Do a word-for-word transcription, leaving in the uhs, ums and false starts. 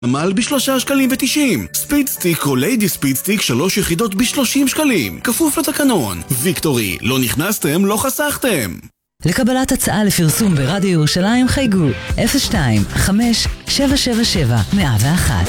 עמל בשלושה שקלים ותשעים. ספיד סטיק או ליידי ספיד סטיק שלוש יחידות בשלושים שקלים. כפוף לתקנון. ויקטורי, לא נכנסתם, לא חסכתם. לקבלת הצעה לפרסום ברדיו ירושלים חייגו אפס שתיים חמש שבע שבע שבע מאה ואחת.